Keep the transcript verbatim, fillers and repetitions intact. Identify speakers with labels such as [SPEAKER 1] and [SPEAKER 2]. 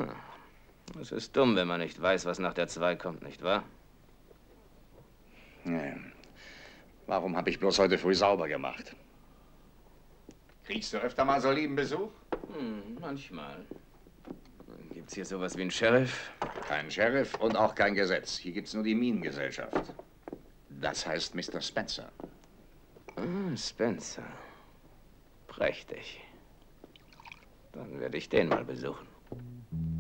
[SPEAKER 1] Es ist dumm, wenn man nicht weiß, was nach der zwei kommt, nicht wahr?
[SPEAKER 2] Nee. Warum habe ich bloß heute früh sauber gemacht? Kriegst du öfter mal so lieben Besuch?
[SPEAKER 1] Hm, manchmal. Gibt's hier sowas wie einen Sheriff?
[SPEAKER 2] Kein Sheriff und auch kein Gesetz. Hier gibt's nur die Minengesellschaft. Das heißt Mister Spencer.
[SPEAKER 1] Ah, Spencer. Prächtig. Dann werde ich den mal besuchen.